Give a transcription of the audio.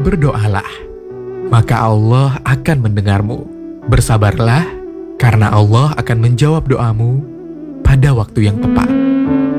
berdoalah, maka Allah akan mendengarmu. Bersabarlah, karena Allah akan menjawab doamu pada waktu yang tepat.